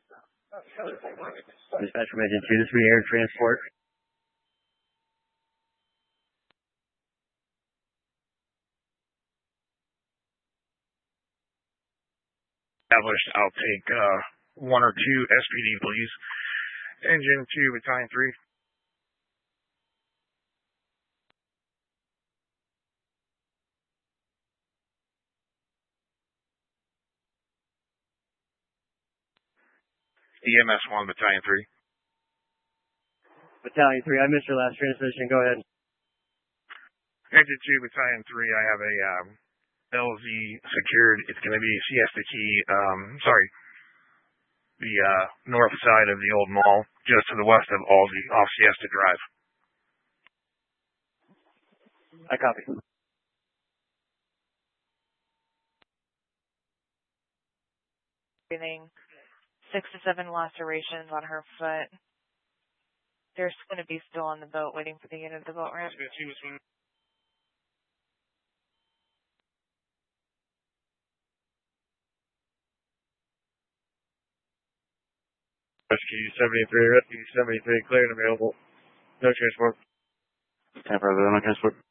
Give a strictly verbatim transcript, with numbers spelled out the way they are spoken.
Dispatch from engine two to three air transport. Established, I'll take uh, one or two S P D, please. Engine two, battalion three. E M S one, battalion three. Battalion three, I missed your last transmission. Go ahead. Engine two, battalion three, I have a um, L Z secured. It's going to be Siesta Key, um, sorry, the uh, north side of the old mall, just to the west of Alsey, off Siesta Drive. I copy. Breathing. Six to seven lacerations on her foot. There's going to be still on the boat waiting for the end of the boat ramp. Rescue seventy-three, Rescue seventy-three, clear and available. No transport. Ten for no transport.